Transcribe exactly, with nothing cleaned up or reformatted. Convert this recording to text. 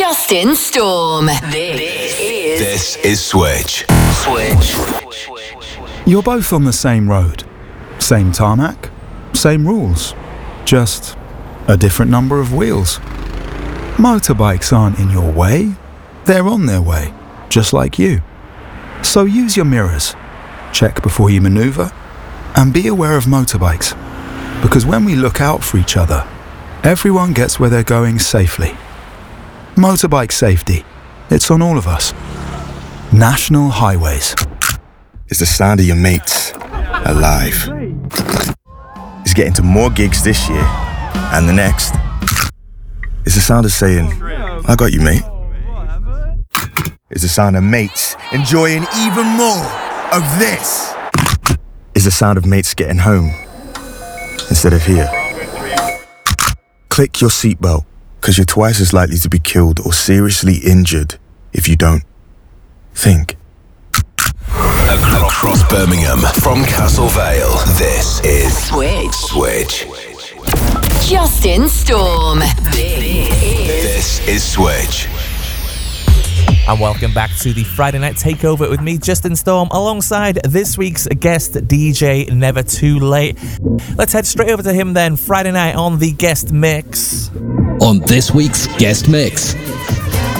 Justin Storm. This is This is Switch. Switch. You're both on the same road, same tarmac, same rules, just a different number of wheels. Motorbikes aren't in your way, they're on their way, just like you. So use your mirrors, check before you maneuver, and be aware of motorbikes. Because when we look out for each other, everyone gets where they're going safely. Motorbike safety, it's on all of us. National Highways. It's the sound of your mates alive. It's getting to more gigs this year and the next. It's the sound of saying, I got you, mate. It's the sound of mates enjoying even more of this. It's the sound of mates getting home instead of here. Click your seatbelt, because you're twice as likely to be killed or seriously injured if you don't. Think. Across Birmingham, from Castle Vale, this is Switch. Switch. Justin Storm. This is This is Switch. And welcome back to the Friday Night Takeover with me, Justin Storm, alongside this week's guest D J, Never Too Late. Let's head straight over to him then, Friday night on the guest mix. On this week's guest mix,